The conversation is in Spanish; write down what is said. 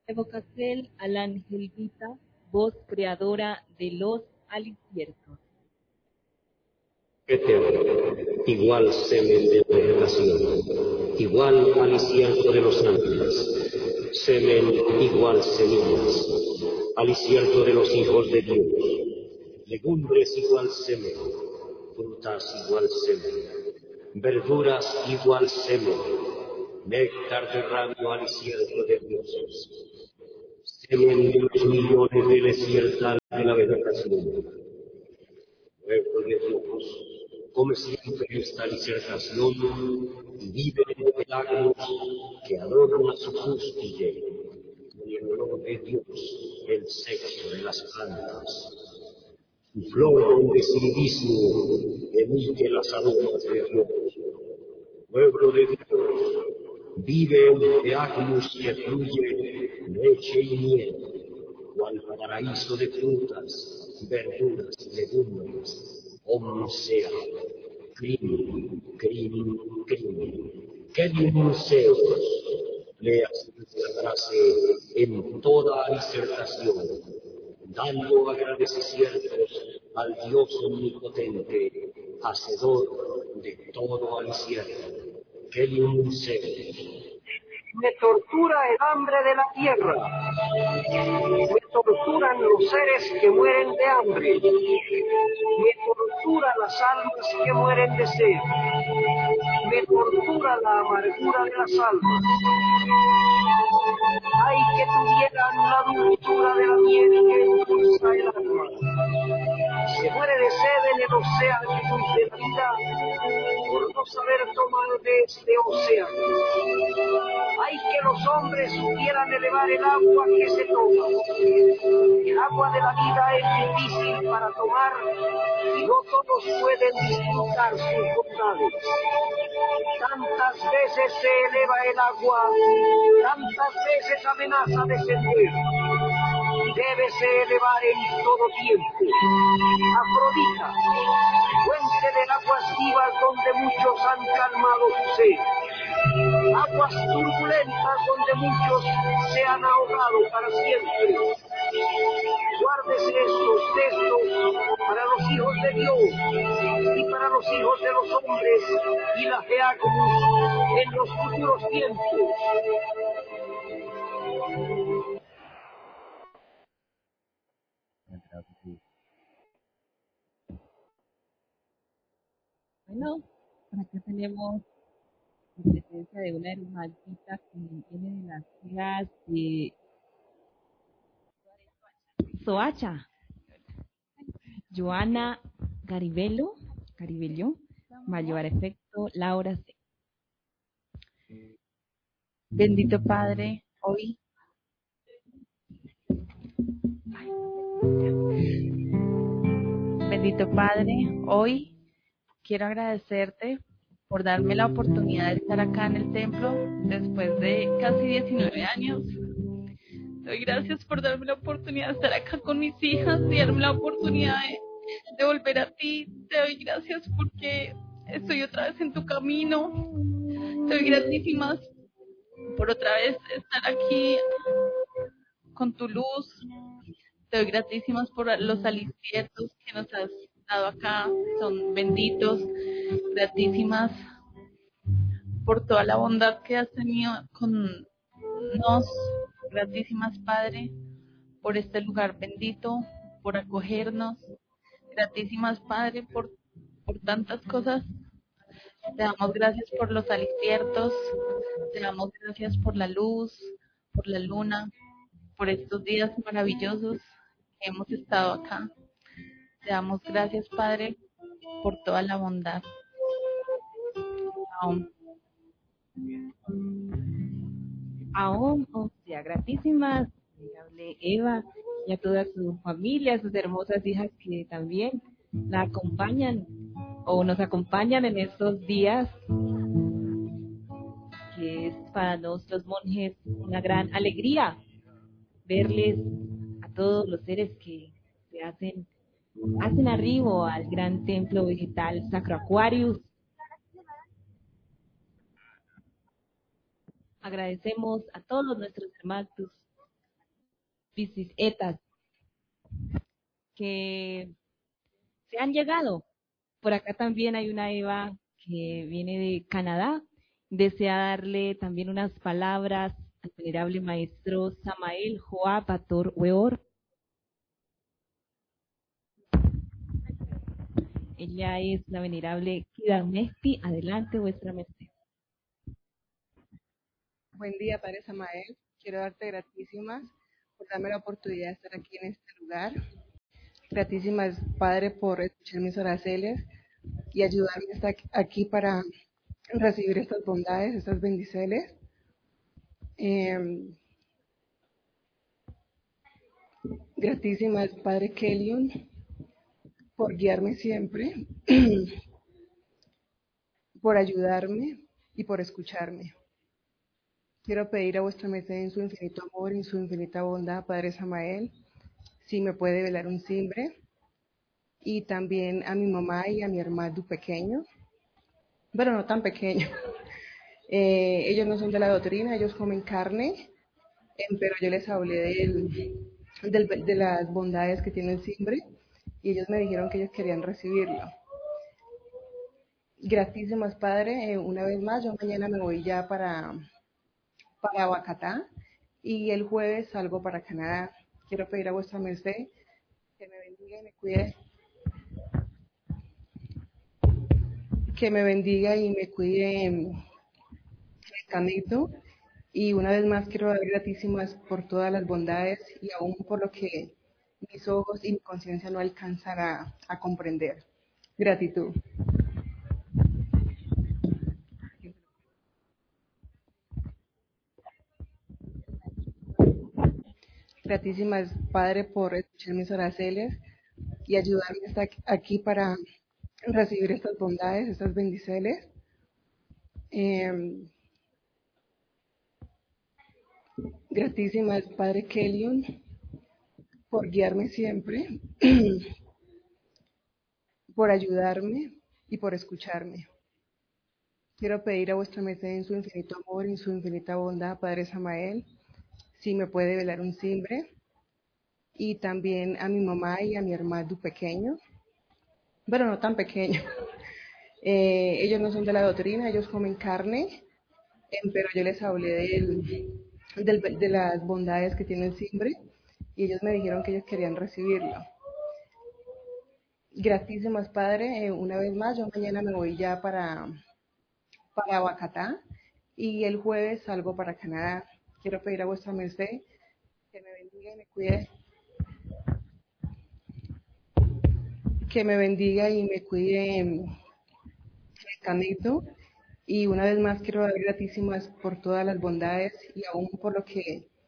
Evocacel a la angelita, voz creadora de los aliciertos. Eterno, igual semen de vegetación, igual alicierto de los ángeles, semen igual semillas, alicierto de los hijos de Dios, legumbres igual semen, frutas igual semen, verduras igual semen, néctar de radio alicierto de dioses, semen de los millones de desiertal de la vegetación. Pueblo de Dios, come siempre esta disertación y vive en milagros que adornan a su cúspide, y en honor de Dios, el sexo de las plantas. Su flor donde sí mismo emite las aromas de Dios. Pueblo de Dios, vive en Teagnus que fluye leche y miel, cual paraíso de frutas, verduras, legumbres, omnisea, crimen, crimen, crimen. ¡Qué museos! Leas esta frase en toda disertación, dando agradecimientos al Dios omnipotente, hacedor de todo alicierto. ¡Qué museos! Me tortura el hambre de la tierra, me torturan los seres que mueren de hambre, me tortura las almas que mueren de sed, me tortura la amargura de las almas. Ay, que tuvieran la dulzura de la miel que endulza el alma. Se muere de sed en el océano de la vida por no saber tomar de este océano. Hay que los hombres supieran elevar el agua que se toma. El agua de la vida es difícil para tomar y no todos pueden disfrutar sus bondades. Tantas veces se eleva el agua, tantas veces amenaza descender. Débese elevar en todo tiempo. Afrodita, fuente de aguas vivas donde muchos han calmado su sed. Aguas turbulentas donde muchos se han ahogado para siempre. Guárdese estos textos para los hijos de Dios y para los hijos de los hombres y la Geagnus en los futuros tiempos. Bueno, por acá tenemos la presencia de una hermanita que viene de las ciudad de Soacha, Joana Garibello, mayor efecto, Laura C. Bendito Padre, hoy Bendito Padre, hoy quiero agradecerte por darme la oportunidad de estar acá en el templo después de casi 19 años. Te doy gracias por darme la oportunidad de estar acá con mis hijas y darme la oportunidad de volver a ti. Te doy gracias porque estoy otra vez en tu camino. Te doy gratísimas por otra vez estar aquí con tu luz. Te doy gratísimas por los aliciertos que nos has dado acá, son benditos. Gratísimas por toda la bondad que has tenido con nos. Gratísimas, Padre, por este lugar bendito, por acogernos. Gratísimas, Padre, por tantas cosas. Te damos gracias por los aliciertos, te damos gracias por la luz, por la luna, por estos días maravillosos que hemos estado acá. Te damos gracias, Padre, por toda la bondad. Aún. O sea, gratísimas, amable Eva, y a toda su familia, a sus hermosas hijas que también la acompañan o nos acompañan en estos días, que es para nosotros monjes una gran alegría verles a todos los seres que se hacen arribo al gran templo vegetal Sacro Aquarius. Agradecemos a todos nuestros hermanos bicicletas que se han llegado. Por acá también hay una Eva que viene de Canadá. Desea darle también unas palabras al venerable maestro Samael Joab Bator Weor. Ella es la venerable Kida Mespi. Adelante, vuestra merced. Buen día, Padre Samael. Quiero darte gratísimas por darme la oportunidad de estar aquí en este lugar. Gratísimas, Padre, por escuchar mis oraciones y ayudarme a estar aquí para recibir estas bondades, estas bendiciones. Gratísimas, Padre Kelion, por guiarme siempre, por ayudarme y por escucharme. Quiero pedir a vuestra merced en su infinito amor y en su infinita bondad, Padre Samael, si me puede velar un simbre, y también a mi mamá y a mi hermano pequeño, pero no tan pequeño. Ellos no son de la doctrina, ellos comen carne, pero yo les hablé de las bondades que tiene el simbre y ellos me dijeron que ellos querían recibirlo. Gratísimas, Padre, una vez más, yo mañana me voy ya para Bacatá y el jueves salgo para Canadá. Quiero pedir a vuestra merced que me bendiga y me cuide. Que me bendiga y me cuide en el camino. Y una vez más quiero dar gratísimas por todas las bondades y aún por lo que mis ojos y mi conciencia no alcanzan a comprender. Gratitud. Gratísimas, Padre, por escuchar mis oraciones y ayudarme a estar aquí para recibir estas bondades, estas bendiciones. Gratísimas, Padre Kelion, por guiarme siempre, por ayudarme y por escucharme. Quiero pedir a vuestra merced en su infinito amor y en su infinita bondad, Padre Samael, si me puede velar un simbre, y también a mi mamá y a mi hermano pequeño, pero no tan pequeño. Ellos no son de la doctrina, ellos comen carne, pero yo les hablé de las bondades que tiene el simbre y ellos me dijeron que ellos querían recibirlo. Gratísimas, Padre, una vez más, yo mañana me voy ya para Bacatá y el jueves salgo para Canadá. Quiero pedir a vuestra merced que me bendiga y me cuide. Que me bendiga y me cuide en el camino. Y una vez más quiero dar gratísimas por todas las bondades y aún por lo que